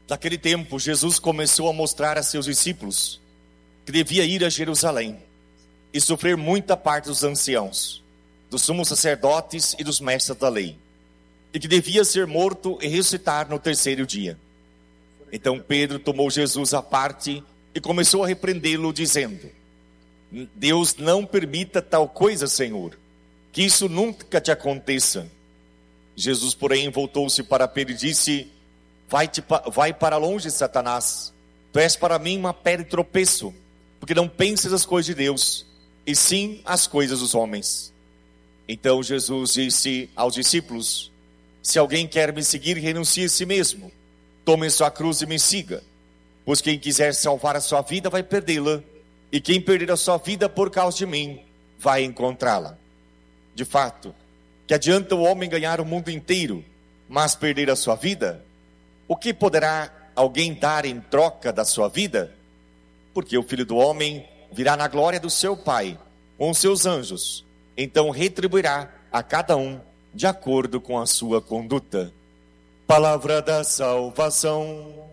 Naquele tempo, Jesus começou a mostrar a seus discípulos que devia ir a Jerusalém e sofrer muita parte dos anciãos, dos sumos sacerdotes e dos mestres da lei, e que devia ser morto e ressuscitar no terceiro dia. Então Pedro tomou Jesus à parte e começou a repreendê-lo, dizendo: Deus não permita tal coisa, Senhor, que isso nunca te aconteça. Jesus, porém, voltou-se para Pedro e disse: Vai para longe, Satanás. Tu és para mim uma pedra de tropeço, porque não pensas as coisas de Deus, e sim as coisas dos homens. Então Jesus disse aos discípulos: Se alguém quer me seguir, renuncie a si mesmo. Tome sua cruz e me siga. Pois quem quiser salvar a sua vida vai perdê-la, e quem perder a sua vida por causa de mim vai encontrá-la. De fato, que adianta o homem ganhar o mundo inteiro, mas perder a sua vida? O que poderá alguém dar em troca da sua vida? Porque o Filho do Homem virá na glória do seu Pai, com seus anjos, então retribuirá a cada um de acordo com a sua conduta. Palavra da salvação.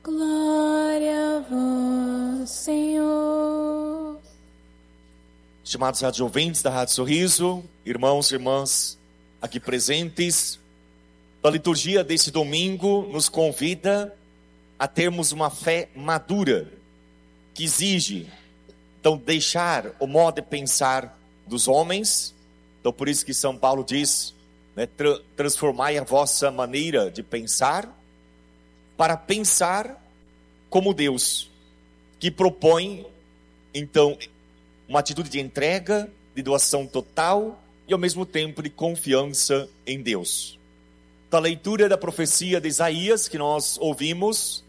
Glória a vós, Senhor. Estimados rádio ouvintes da Rádio Sorriso, irmãos e irmãs aqui presentes, a liturgia desse domingo nos convida a termos uma fé madura, que exige, então, deixar o modo de pensar dos homens. Então, por isso que São Paulo diz, transformai a vossa maneira de pensar, para pensar como Deus, que propõe, então, uma atitude de entrega, de doação total e ao mesmo tempo de confiança em Deus. Então, a leitura da profecia de Isaías que nós ouvimos,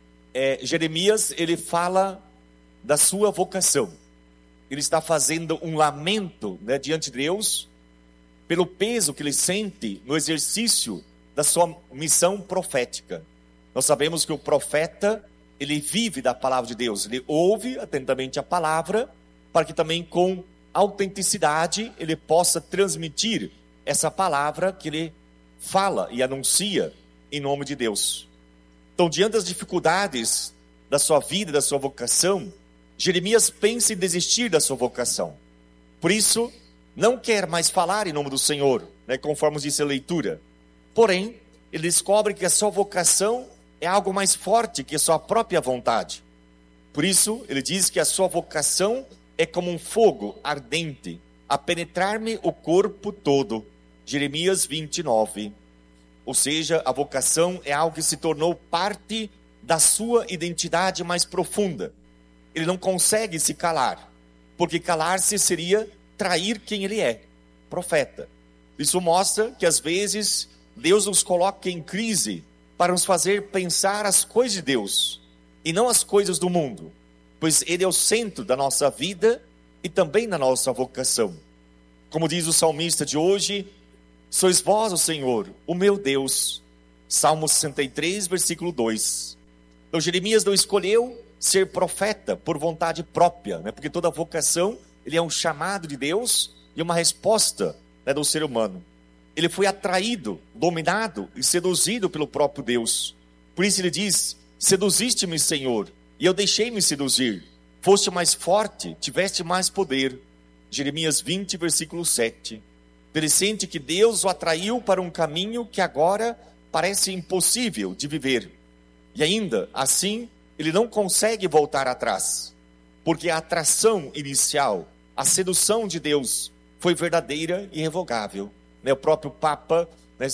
Jeremias, ele fala da sua vocação. Ele está fazendo um lamento, diante de Deus, pelo peso que ele sente no exercício da sua missão profética. Nós sabemos que o profeta, ele vive da palavra de Deus, ele ouve atentamente a palavra, para que também com autenticidade ele possa transmitir essa palavra que ele fala e anuncia em nome de Deus. Então, diante das dificuldades da sua vida, da sua vocação, Jeremias pensa em desistir da sua vocação. Por isso, não quer mais falar em nome do Senhor, conforme disse a leitura. Porém, ele descobre que a sua vocação é algo mais forte que a sua própria vontade. Por isso, ele diz que a sua vocação é como um fogo ardente, a penetrar-me o corpo todo. Jeremias 29. Ou seja, a vocação é algo que se tornou parte da sua identidade mais profunda. Ele não consegue se calar, porque calar-se seria trair quem ele é, profeta. Isso mostra que às vezes Deus nos coloca em crise para nos fazer pensar as coisas de Deus e não as coisas do mundo, pois Ele é o centro da nossa vida e também da nossa vocação. Como diz o salmista de hoje: sois vós, o Senhor, o meu Deus. Salmo 63, versículo 2. Então Jeremias não escolheu ser profeta por vontade própria, porque toda vocação ele é um chamado de Deus e uma resposta do ser humano. Ele foi atraído, dominado e seduzido pelo próprio Deus. Por isso ele diz: seduziste-me, Senhor, e eu deixei-me seduzir. Foste mais forte, tiveste mais poder. Jeremias 20, versículo 7. Ele sente que Deus o atraiu para um caminho que agora parece impossível de viver. E ainda assim, ele não consegue voltar atrás, porque a atração inicial, a sedução de Deus foi verdadeira e irrevogável. O próprio Papa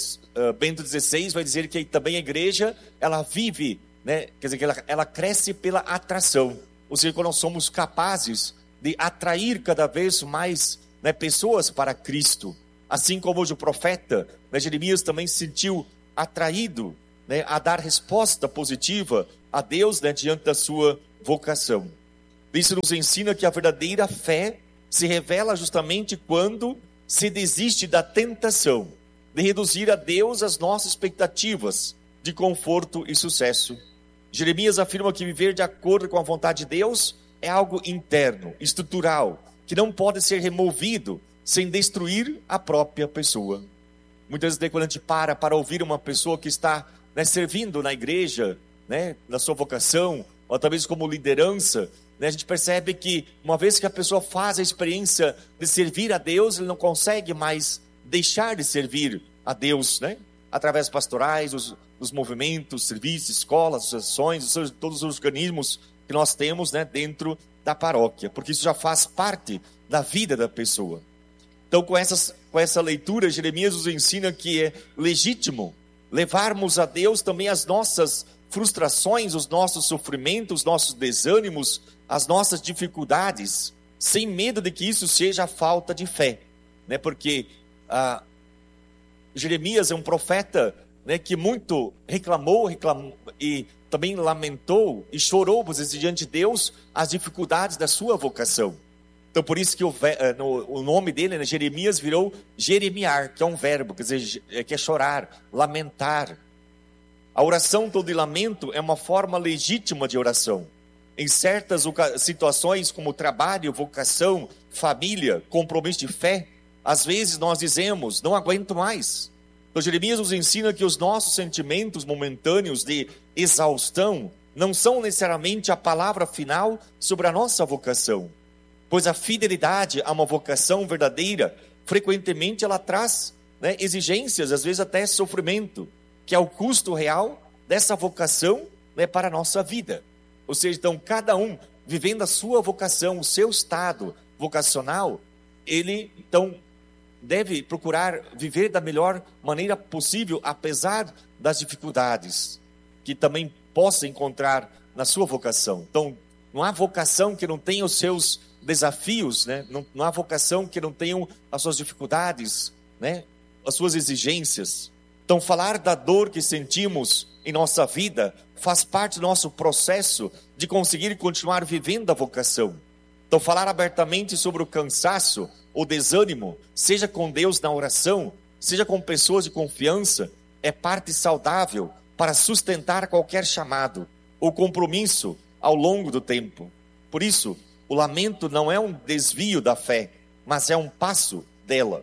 Bento XVI vai dizer que também a igreja, ela vive, quer dizer, que ela cresce pela atração. Ou seja, quando nós somos capazes de atrair cada vez mais pessoas para Cristo. Assim como hoje o profeta Jeremias também se sentiu atraído a dar resposta positiva a Deus diante da sua vocação. Isso nos ensina que a verdadeira fé se revela justamente quando se desiste da tentação de reduzir a Deus as nossas expectativas de conforto e sucesso. Jeremias afirma que viver de acordo com a vontade de Deus é algo interno, estrutural, que não pode ser removido sem destruir a própria pessoa. Muitas vezes, quando a gente para ouvir uma pessoa que está servindo na igreja, né, na sua vocação, ou talvez como liderança, né, a gente percebe que uma vez que a pessoa faz a experiência de servir a Deus, ele não consegue mais deixar de servir a Deus, né? Através pastorais, dos movimentos, serviços, escolas, associações, todos os organismos que nós temos, né, dentro da paróquia, porque isso já faz parte da vida da pessoa. Então, com essa leitura, Jeremias nos ensina que é legítimo levarmos a Deus também as nossas frustrações, os nossos sofrimentos, os nossos desânimos, as nossas dificuldades, sem medo de que isso seja falta de fé, né? Porque Jeremias é um profeta, né, que muito reclamou e também lamentou e chorou diante de Deus as dificuldades da sua vocação. Então, por isso que o nome dele, né, Jeremias, virou Jeremiar, que é um verbo, quer dizer, que é chorar, lamentar. A oração todo de lamento é uma forma legítima de oração. Em certas situações, como trabalho, vocação, família, compromisso de fé, às vezes nós dizemos, não aguento mais. Então, Jeremias nos ensina que os nossos sentimentos momentâneos de exaustão não são necessariamente a palavra final sobre a nossa vocação. Pois a fidelidade a uma vocação verdadeira, frequentemente ela traz, né, exigências, às vezes até sofrimento, que é o custo real dessa vocação, né, para a nossa vida. Ou seja, então, cada um vivendo a sua vocação, o seu estado vocacional, ele, então, deve procurar viver da melhor maneira possível, apesar das dificuldades que também possa encontrar na sua vocação. Então, não há vocação que não tenha os seus desafios, né? Não há vocação que não tenha as suas dificuldades, né? As suas exigências. Então, falar da dor que sentimos em nossa vida faz parte do nosso processo de conseguir continuar vivendo a vocação. Então, falar abertamente sobre o cansaço, o desânimo, seja com Deus na oração, seja com pessoas de confiança, é parte saudável para sustentar qualquer chamado ou compromisso ao longo do tempo. Por isso, o lamento não é um desvio da fé, mas é um passo dela.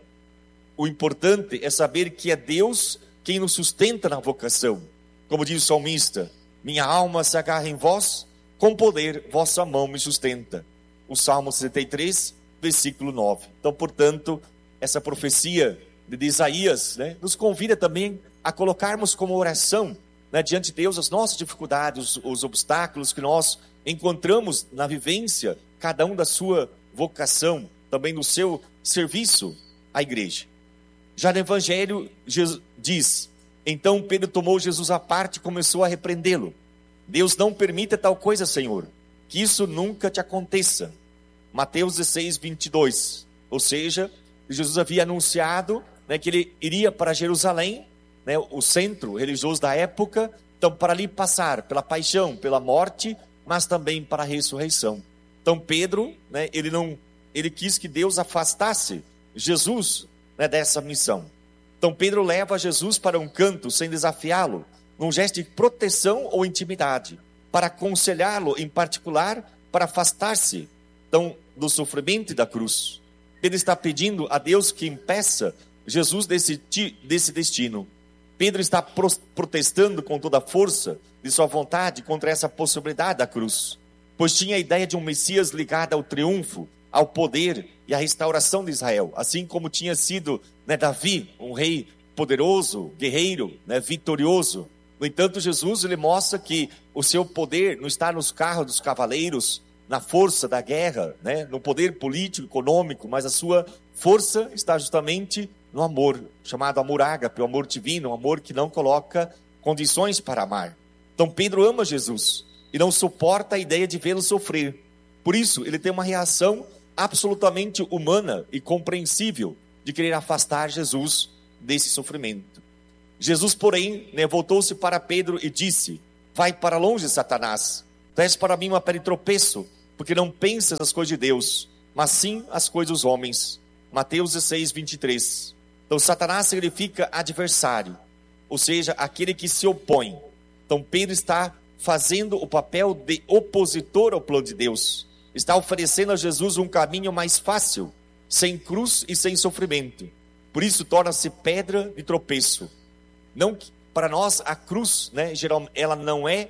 O importante é saber que é Deus quem nos sustenta na vocação. Como diz o salmista, minha alma se agarra em vós, com poder vossa mão me sustenta. O Salmo 63, versículo 9. Então, portanto, essa profecia de Isaías, né, nos convida também a colocarmos como oração, né, diante de Deus as nossas dificuldades, os obstáculos que nós encontramos na vivência, cada um da sua vocação, também no seu serviço à igreja. Já no Evangelho, Jesus diz, então Pedro tomou Jesus à parte e começou a repreendê-lo. Deus não permita tal coisa, Senhor, que isso nunca te aconteça. Mateus 16, 22. Ou seja, Jesus havia anunciado, né, que ele iria para Jerusalém, né, o centro religioso da época, então para ali passar pela paixão, pela morte, mas também para a ressurreição. Então Pedro, né, ele quis que Deus afastasse Jesus, né, dessa missão. Então Pedro leva Jesus para um canto sem desafiá-lo, num gesto de proteção ou intimidade, para aconselhá-lo em particular, para afastar-se então do sofrimento e da cruz. Pedro está pedindo a Deus que impeça Jesus desse destino. Pedro está protestando com toda a força de sua vontade contra essa possibilidade da cruz, pois tinha a ideia de um Messias ligado ao triunfo, ao poder e à restauração de Israel, assim como tinha sido, né, Davi, um rei poderoso, guerreiro, né, vitorioso. No entanto, Jesus ele mostra que o seu poder não está nos carros dos cavaleiros, na força da guerra, né, no poder político, econômico, mas a sua força está justamente no amor, chamado amor ágape, o amor divino, um amor que não coloca condições para amar. Então Pedro ama Jesus e não suporta a ideia de vê-lo sofrer. Por isso, ele tem uma reação absolutamente humana e compreensível de querer afastar Jesus desse sofrimento. Jesus, porém, né, voltou-se para Pedro e disse, vai para longe, Satanás, tu és para mim uma pedra de tropeço, porque não pensas as coisas de Deus, mas sim as coisas dos homens. Mateus 16, 23. Então Satanás significa adversário, ou seja, aquele que se opõe. Então Pedro está fazendo o papel de opositor ao plano de Deus, está oferecendo a Jesus um caminho mais fácil, sem cruz e sem sofrimento. Por isso torna-se pedra de tropeço. Não, para nós a cruz, né, geralmente, ela não é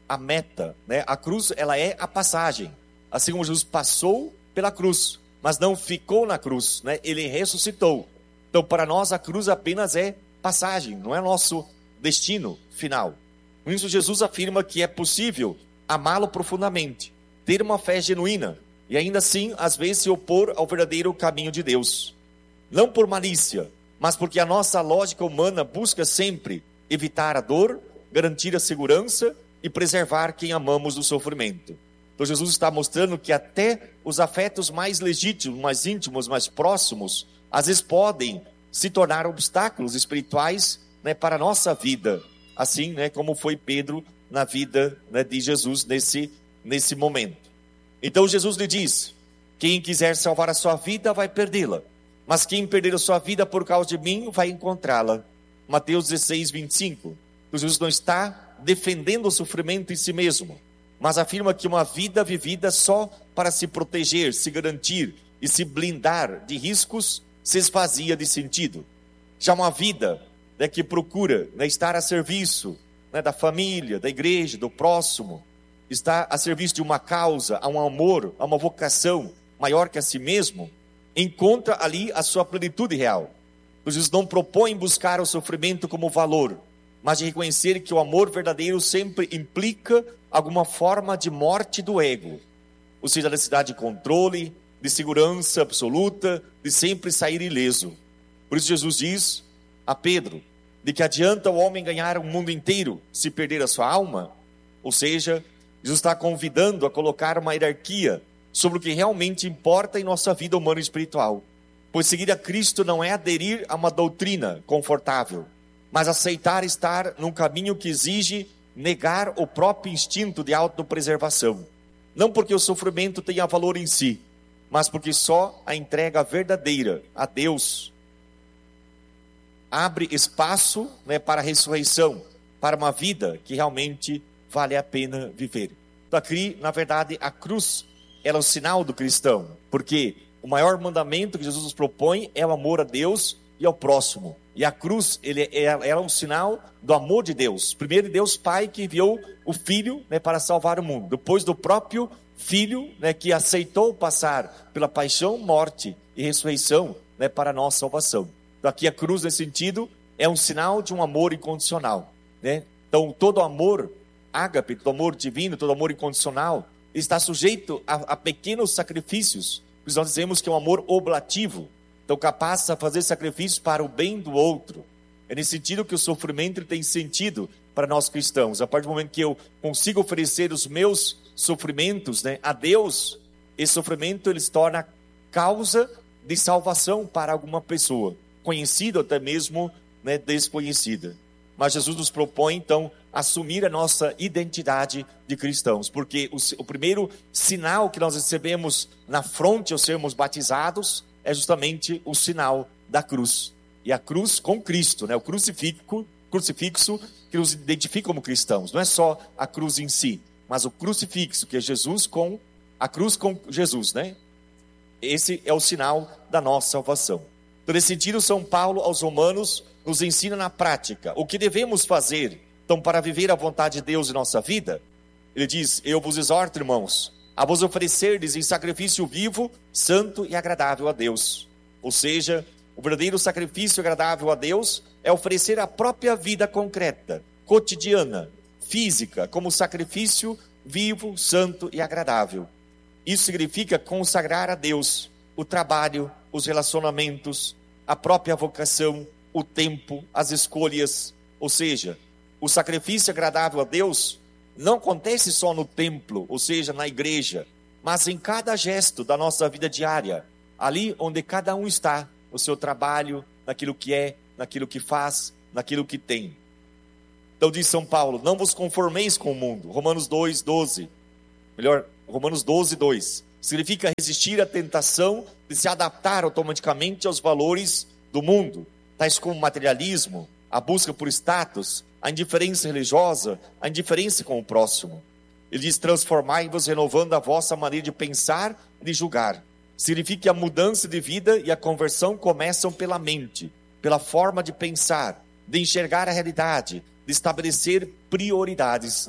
a meta, né? A cruz, ela é a passagem. Assim como Jesus passou pela cruz, mas não ficou na cruz, né? Ele ressuscitou. Então, para nós, a cruz apenas é passagem, não é nosso destino final. Com isso, Jesus afirma que é possível amá-lo profundamente, ter uma fé genuína e ainda assim, às vezes, se opor ao verdadeiro caminho de Deus. Não por malícia, mas porque a nossa lógica humana busca sempre evitar a dor, garantir a segurança e preservar quem amamos do sofrimento. Então Jesus está mostrando que até os afetos mais legítimos, mais íntimos, mais próximos, às vezes podem se tornar obstáculos espirituais, né, para a nossa vida. Assim, né, como foi Pedro na vida, né, de Jesus nesse momento. Então Jesus lhe diz: quem quiser salvar a sua vida vai perdê-la, mas quem perder a sua vida por causa de mim vai encontrá-la. Mateus 16, 25. Jesus não está defendendo o sofrimento em si mesmo, mas afirma que uma vida vivida só para se proteger, se garantir e se blindar de riscos se esvazia de sentido. Já uma vida, né, que procura, né, estar a serviço, né, da família, da igreja, do próximo, está a serviço de uma causa, a um amor, a uma vocação maior que a si mesmo, encontra ali a sua plenitude real. Jesus não propõe buscar o sofrimento como valor, mas de reconhecer que o amor verdadeiro sempre implica alguma forma de morte do ego, ou seja, a necessidade de controle, de segurança absoluta, de sempre sair ileso. Por isso Jesus diz a Pedro: de que adianta o homem ganhar o mundo inteiro se perder a sua alma? Ou seja, Jesus está convidando a colocar uma hierarquia sobre o que realmente importa em nossa vida humana e espiritual. Pois seguir a Cristo não é aderir a uma doutrina confortável, mas aceitar estar num caminho que exige negar o próprio instinto de autopreservação. Não porque o sofrimento tenha valor em si, mas porque só a entrega verdadeira a Deus abre espaço, né, para a ressurreição, para uma vida que realmente vale a pena viver. Então aqui, na verdade, a cruz é o sinal do cristão, porque o maior mandamento que Jesus nos propõe é o amor a Deus e ao próximo. E a cruz, é um sinal do amor de Deus. Primeiro, Deus Pai que enviou o Filho, né, para salvar o mundo. Depois do próprio Filho, né, que aceitou passar pela paixão, morte e ressurreição, né, para a nossa salvação. Então aqui a cruz, nesse sentido, é um sinal de um amor incondicional, né? Então todo amor ágape, todo amor divino, todo amor incondicional, está sujeito a pequenos sacrifícios. Nós dizemos que é um amor oblativo, então capaz de fazer sacrifícios para o bem do outro. É nesse sentido que o sofrimento tem sentido para nós cristãos. A partir do momento que eu consigo oferecer os meus sofrimentos, né, a Deus, esse sofrimento ele se torna causa de salvação para alguma pessoa, conhecida ou até mesmo, né, desconhecida. Mas Jesus nos propõe então assumir a nossa identidade de cristãos, porque o primeiro sinal que nós recebemos na fronte ao sermos batizados é justamente o sinal da cruz. E a cruz com Cristo, né? O crucifixo que nos identifica como cristãos. Não é só a cruz em si, mas o crucifixo, que é Jesus com a cruz com Jesus, né? Esse é o sinal da nossa salvação. Então, nesse sentido, São Paulo aos Romanos nos ensina na prática o que devemos fazer, então, para viver a vontade de Deus em nossa vida. Ele diz: eu vos exorto, irmãos, a vos oferecerdes em sacrifício vivo, santo e agradável a Deus. Ou seja, o verdadeiro sacrifício agradável a Deus é oferecer a própria vida concreta, cotidiana, física, como sacrifício vivo, santo e agradável. Isso significa consagrar a Deus o trabalho, os relacionamentos, a própria vocação, o tempo, as escolhas. Ou seja, o sacrifício agradável a Deus não acontece só no templo, ou seja, na igreja, mas em cada gesto da nossa vida diária, ali onde cada um está, no seu trabalho, naquilo que é, naquilo que faz, naquilo que tem. Então diz São Paulo: não vos conformeis com o mundo. Romanos 12, 2. Significa resistir à tentação de se adaptar automaticamente aos valores do mundo, tais como o materialismo, a busca por status, a indiferença religiosa, a indiferença com o próximo. Ele diz: transformai-vos renovando a vossa maneira de pensar e de julgar. Significa que a mudança de vida e a conversão começam pela mente, pela forma de pensar, de enxergar a realidade, de estabelecer prioridades, né?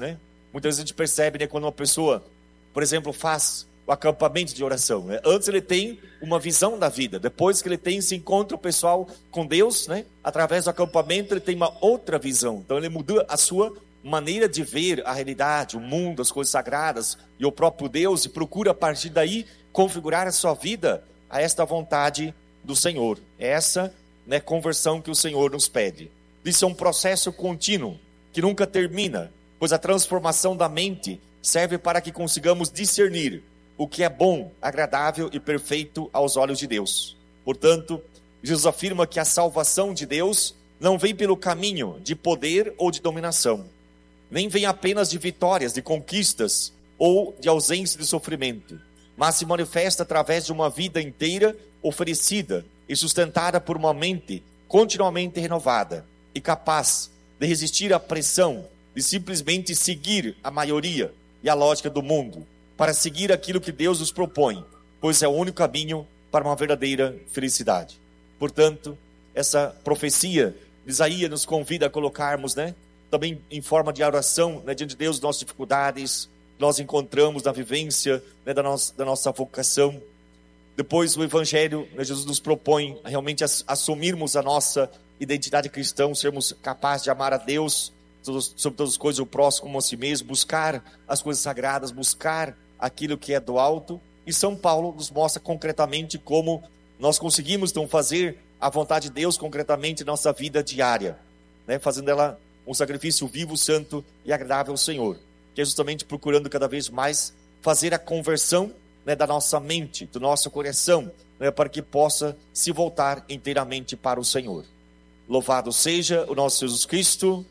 Muitas vezes a gente percebe, né, quando uma pessoa, por exemplo, faz o acampamento de oração, né? Antes ele tem uma visão da vida, depois que ele tem esse encontro pessoal com Deus, né, através do acampamento ele tem uma outra visão. Então ele muda a sua maneira de ver a realidade, o mundo, as coisas sagradas e o próprio Deus, e procura a partir daí configurar a sua vida a esta vontade do Senhor. É essa, né, conversão que o Senhor nos pede. Isso é um processo contínuo que nunca termina, pois a transformação da mente serve para que consigamos discernir o que é bom, agradável e perfeito aos olhos de Deus. Portanto, Jesus afirma que a salvação de Deus não vem pelo caminho de poder ou de dominação, nem vem apenas de vitórias, de conquistas ou de ausência de sofrimento, mas se manifesta através de uma vida inteira oferecida e sustentada por uma mente continuamente renovada e capaz de resistir à pressão de simplesmente seguir a maioria e a lógica do mundo, para seguir aquilo que Deus nos propõe, pois é o único caminho para uma verdadeira felicidade. Portanto, essa profecia de Isaías nos convida a colocarmos, né, também em forma de oração, né, diante de Deus, nossas dificuldades, nós encontramos na vivência, né, da nossa vocação. Depois o Evangelho, né, Jesus nos propõe a realmente assumirmos a nossa identidade cristã, sermos capazes de amar a Deus sobre todas as coisas, o próximo como a si mesmo, buscar as coisas sagradas, buscar aquilo que é do alto. E São Paulo nos mostra concretamente como nós conseguimos então fazer a vontade de Deus concretamente em nossa vida diária, né, fazendo ela um sacrifício vivo, santo e agradável ao Senhor, que é justamente procurando cada vez mais fazer a conversão, né, da nossa mente, do nosso coração, né, para que possa se voltar inteiramente para o Senhor. Louvado seja o nosso Jesus Cristo.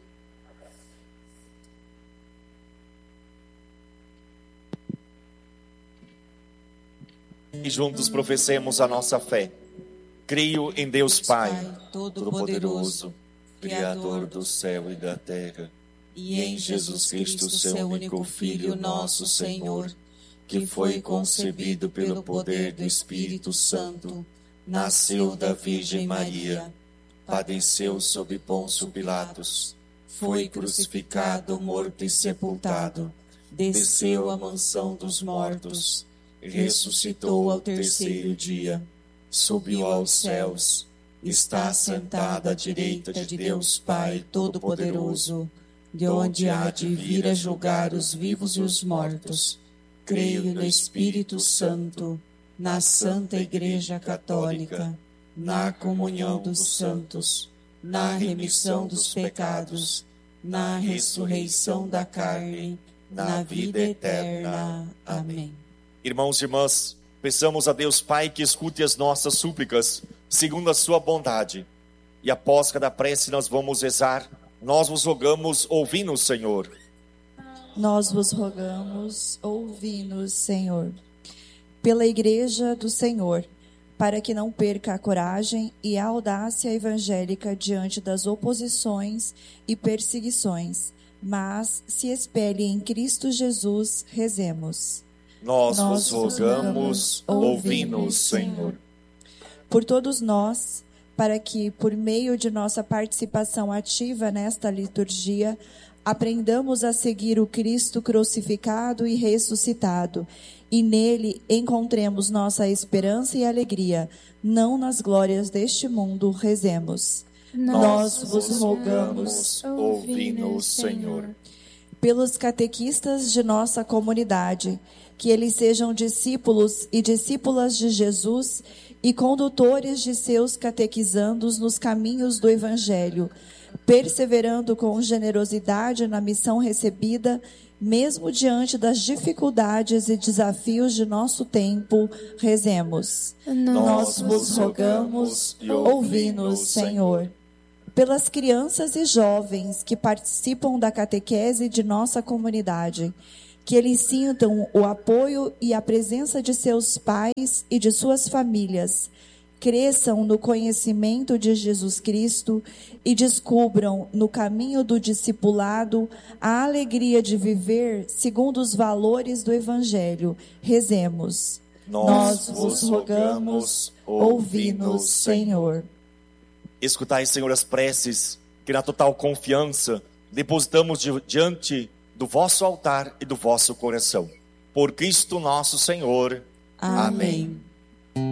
E juntos professemos a nossa fé. Creio em Deus Pai, Todo-Poderoso, Criador do céu e da terra, e em Jesus Cristo, seu único Filho, nosso Senhor, que foi concebido pelo poder do Espírito Santo, nasceu da Virgem Maria, padeceu sob Pôncio Pilatos, foi crucificado, morto e sepultado, desceu à mansão dos mortos, ressuscitou ao terceiro dia, subiu aos céus, está assentado à direita de Deus Pai Todo-Poderoso, de onde há de vir a julgar os vivos e os mortos. Creio no Espírito Santo, na Santa Igreja Católica, na comunhão dos santos, na remissão dos pecados, na ressurreição da carne, na vida eterna. Amém. Irmãos e irmãs, peçamos a Deus Pai que escute as nossas súplicas, segundo a sua bondade. E após cada prece nós vamos rezar: nós vos rogamos, ouvi-nos, Senhor. Nós vos rogamos, ouvi-nos, Senhor. Pela Igreja do Senhor, para que não perca a coragem e a audácia evangélica diante das oposições e perseguições, mas se espelhe em Cristo Jesus, rezemos. Nós vos rogamos, ouvi-nos, Senhor. Por todos nós, para que, por meio de nossa participação ativa nesta liturgia, aprendamos a seguir o Cristo crucificado e ressuscitado, e nele encontremos nossa esperança e alegria, não nas glórias deste mundo, rezemos. Nós vos rogamos, ouvi-nos, Senhor. Pelos catequistas de nossa comunidade, que eles sejam discípulos e discípulas de Jesus e condutores de seus catequizandos nos caminhos do Evangelho, perseverando com generosidade na missão recebida, mesmo diante das dificuldades e desafios de nosso tempo, rezemos. Nós vos rogamos, ouvi-nos, Senhor. Pelas crianças e jovens que participam da catequese de nossa comunidade, que eles sintam o apoio e a presença de seus pais e de suas famílias, cresçam no conhecimento de Jesus Cristo e descubram no caminho do discipulado a alegria de viver segundo os valores do Evangelho. Rezemos. Nós vos rogamos, ouvi-nos, Senhor. Escutai, Senhor, as preces que na total confiança depositamos diante do vosso altar e do vosso coração. Por Cristo nosso Senhor. Amém.